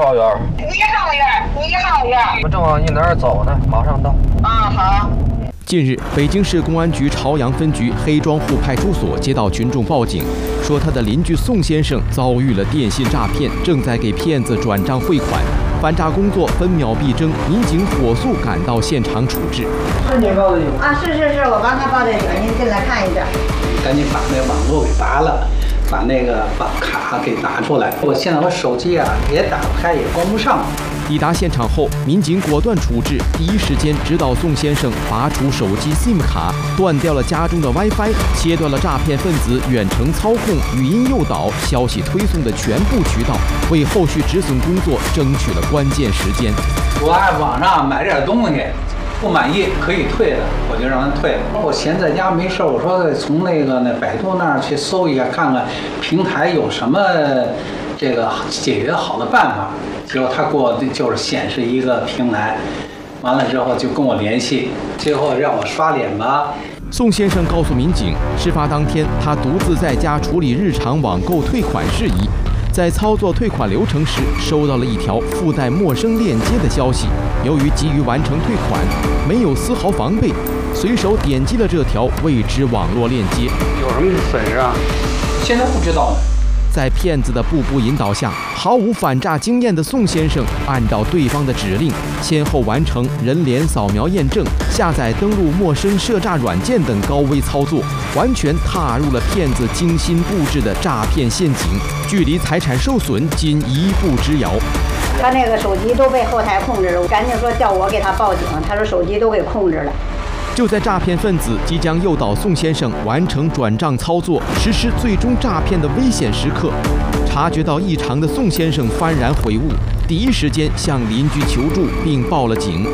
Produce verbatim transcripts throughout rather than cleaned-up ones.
号院？ 一号院，一号院。 我正往你那儿走呢，马上到。 啊，好。 近日，北京市公安局朝阳分局黑庄户派出所接到群众报警，说他的邻居宋先生遭遇了电信诈骗，正在给骗子转账汇款。反诈工作分秒必争，民警火速赶到现场处置。 是您报的警啊？是是是，我帮他报的警，您进来看一下。 赶紧把那网络给拔了，把那个网卡给拿出来。我现在我手机啊也打不开，也关不上。 抵达现场后，民警果断处置，第一时间指导宋先生拔除手机 SIM 卡，断掉了家中的 WiFi， 切断了诈骗分子远程操控、语音诱导、消息推送的全部渠道，为后续止损工作争取了关键时间。 我在网上买点东西，不满意可以退的，我就让他退了。我闲在家没事，我说从那个那百度那儿去搜一下，看看平台有什么这个解决好的办法。结果他给我就是显示一个平台，完了之后就跟我联系，最后让我刷脸吧。 宋先生告诉民警，事发当天他独自在家处理日常网购退款事宜，在操作退款流程时收到了一条附带陌生链接的消息，由于急于完成退款，没有丝毫防备，随手点击了这条未知网络链接。 有什么损失啊？ 现在不知道呢。 在骗子的步步引导下，毫无反诈经验的宋先生按照对方的指令，先后完成人脸扫描验证、下载登录陌生设诈软件等高危操作，完全踏入了骗子精心布置的诈骗陷阱，距离财产受损仅一步之遥。 他那个手机都被后台控制了，我赶紧说叫我给他报警，他说手机都给控制了。 就在诈骗分子即将诱导宋先生完成转账操作，实施最终诈骗的危险时刻，察觉到异常的宋先生幡然悔悟，第一时间向邻居求助并报了警。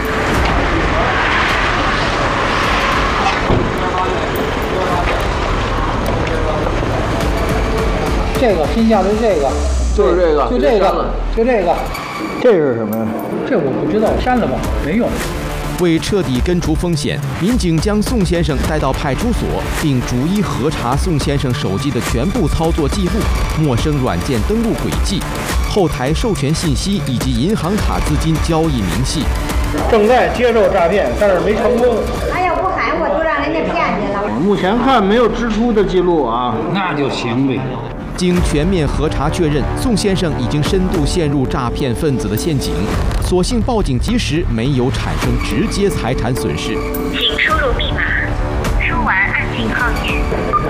这个新下的这个， 就是这个， 就这个，就这个， 这是什么呀？ 这我不知道，删了吧，没用。 为彻底根除风险，民警将宋先生带到派出所，并逐一核查宋先生手机的全部操作记录、陌生软件登录轨迹、后台授权信息以及银行卡资金交易明细。 正在接受诈骗，但是没成功。 哎呀，不喊我就让人家骗去了。 目前看没有支出的记录啊， 那就行呗。 经全面核查确认，宋先生已经深度陷入诈骗分子的陷阱，所幸报警及时，没有产生直接财产损失。 请输入密码，输完按静抗语。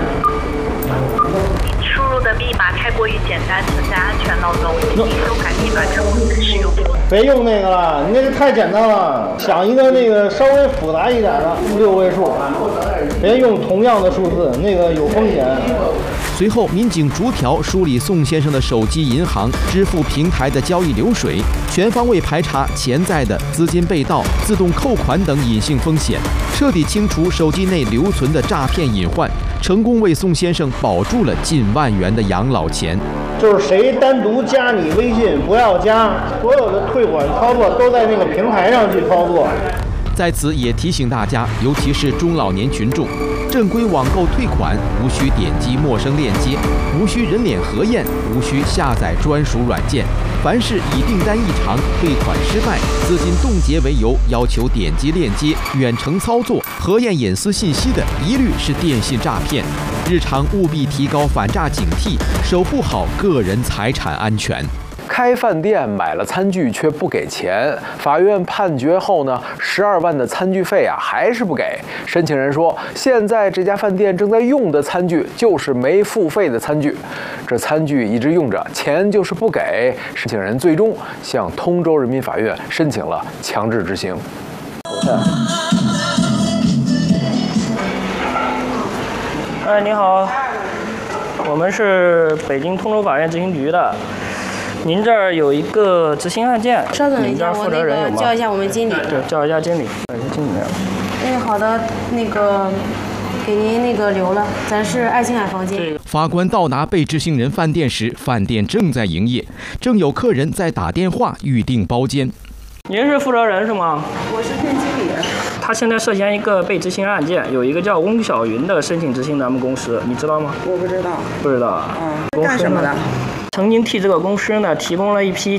输入的密码太过于简单，存在安全漏洞，请修改密码之后再使用。 别用那个了，你那个太简单了，想一个那个稍微复杂一点的六位数，别用同样的数字，那个有风险。 随后，民警逐条梳理宋先生的手机、银行、支付平台的交易流水，全方位排查潜在的资金被盗、自动扣款等隐性风险，彻底清除手机内留存的诈骗隐患，成功为宋先生保住了近万元的养老钱。 就是谁单独加你微信不要加，所有的退款操作都在那个平台上去操作。 在此也提醒大家，尤其是中老年群众，正规网购退款无需点击陌生链接，无需人脸核验，无需下载专属软件。凡是以订单异常、退款失败、资金冻结为由要求点击链接、远程操作、核验隐私信息的，一律是电信诈骗。日常务必提高反诈警惕，守护好个人财产安全。 开饭店买了餐具却不给钱，法院判决后呢，十二万的餐具费啊还是不给。申请人说，现在这家饭店正在用的餐具就是没付费的餐具，这餐具一直用着，钱就是不给。申请人最终向通州人民法院申请了强制执行。 哎，你好，我们是北京通州法院执行局的。您这儿有一个执行案件， 稍等一下，我那个叫一下我们经理。 对，叫一下经理，叫一下经理。 哎，好的，那个给您那个留了，咱是爱琴海房间。 法官到达被执行人饭店时，饭店正在营业，正有客人在打电话预订包间。 您是负责人是吗？ 我是店经理。 他现在涉嫌一个被执行案件，有一个叫翁小云的申请执行咱们公司，你知道吗？ 我不知道。 不知道啊？ 嗯，干什么的？ 曾经替这个公司呢提供了一批